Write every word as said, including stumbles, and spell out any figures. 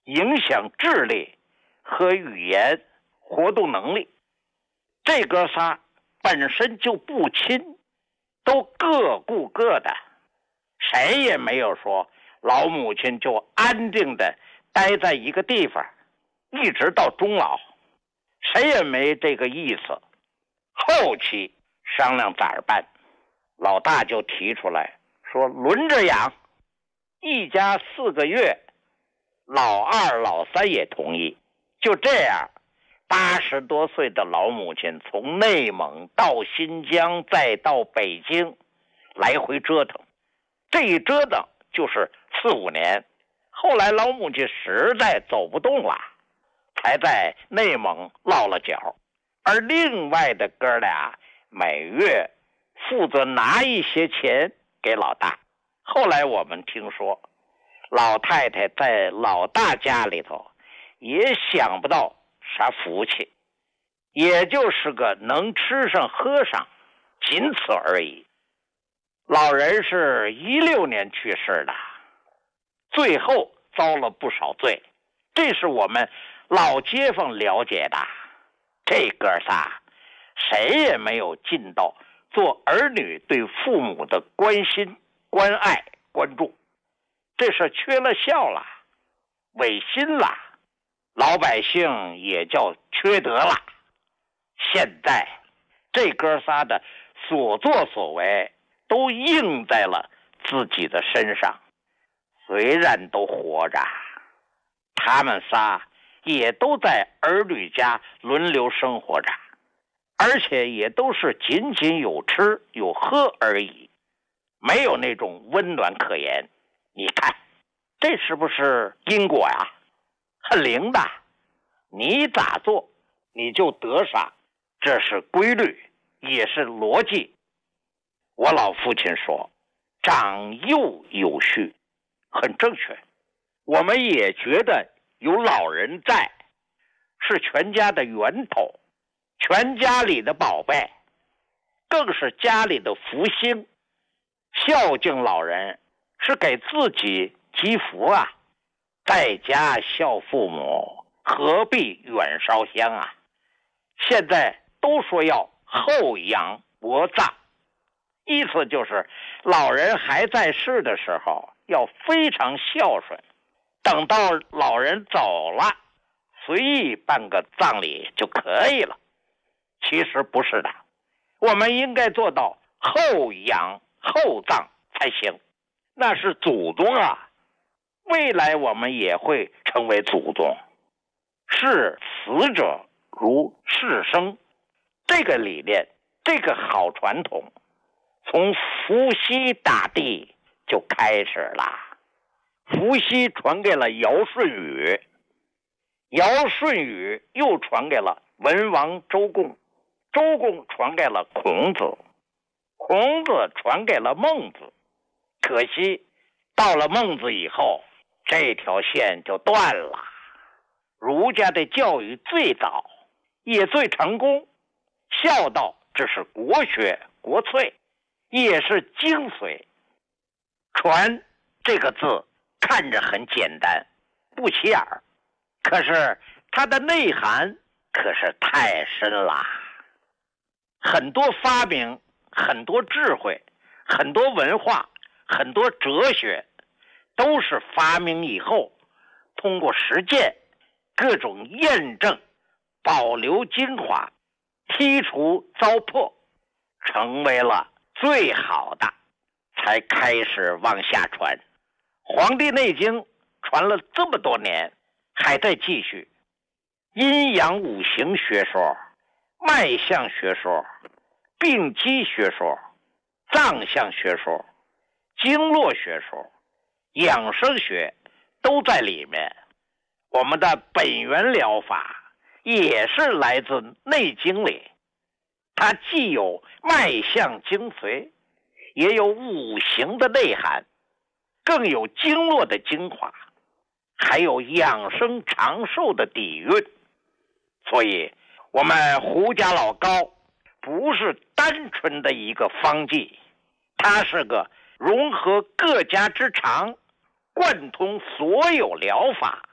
影响智力和语言活动能力。这哥仨本身就不亲，都各顾各的，谁也没有说老母亲就安定的待在一个地方一直到终老，谁也没这个意思。后期商量咋办，老大就提出来说轮着养，一家四个月，老二老三也同意。就这样，八十多岁的老母亲从内蒙到新疆再到北京来回折腾，这一折腾就是四五年。后来老母亲实在走不动了，才在内蒙落了脚。而另外的哥俩每月负责拿一些钱给老大。后来我们听说老太太在老大家里头也想不到啥福气，也就是个能吃上喝上，仅此而已。老人是一六年去世的，最后遭了不少罪，这是我们老街坊了解的。这哥仨谁也没有尽到做儿女对父母的关心、关爱、关注，这是缺了孝了，违心了，老百姓也叫缺德了。现在这哥仨的所作所为都应在了自己的身上，虽然都活着，他们仨也都在儿女家轮流生活着，而且也都是仅仅有吃有喝而已，没有那种温暖可言。你看这是不是因果呀？很灵的，你咋做你就得啥，这是规律，也是逻辑。我老父亲说长幼有序，很正确。我们也觉得有老人在是全家的源头，全家里的宝贝，更是家里的福星。孝敬老人是给自己积福啊，在家孝父母，何必远烧香啊？现在都说要厚养薄葬，意思就是老人还在世的时候要非常孝顺，等到老人走了，随意办个葬礼就可以了。其实不是的，我们应该做到厚养厚葬才行，那是祖宗啊，未来我们也会成为祖宗。视死者如视生，这个理念，这个好传统从伏羲大帝就开始了。伏羲传给了尧舜禹，尧舜禹又传给了文王周公，周公传给了孔子，孔子传给了孟子。可惜到了孟子以后，这条线就断了。儒家的教育最早也最成功，孝道这是国学国粹，也是精髓。传这个字看着很简单，不起眼儿，可是它的内涵可是太深了。很多发明，很多智慧，很多文化，很多哲学，都是发明以后通过实践各种验证，保留精华，剔除糟粕，成为了最好的，才开始往下传。黄帝内经传了这么多年，还在继续。阴阳五行学说、脉象学说、病机学说、脏象学说、经络学说、养生学都在里面。我们的本源疗法也是来自内经里，它既有脉象精髓，也有五行的内涵，更有经络的精华，还有养生长寿的底蕴。所以我们胡家老高不是单纯的一个方剂，它是个融合各家之长，贯通所有疗法，